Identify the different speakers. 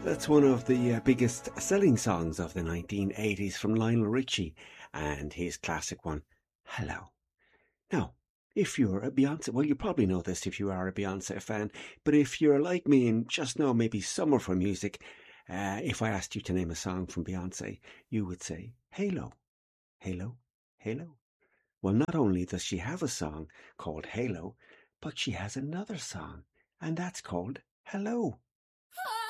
Speaker 1: That's one of the biggest selling songs of the 1980s from Lionel Richie and his classic one, Hello. Now, if you're a Beyonce, well, you probably know this if you are a Beyonce fan, but if you're like me and just know maybe summer for music, if I asked you to name a song from Beyonce, you would say, Halo, Halo, Halo. Well, not only does she have a song called Halo, but she has another song, and that's called Hello.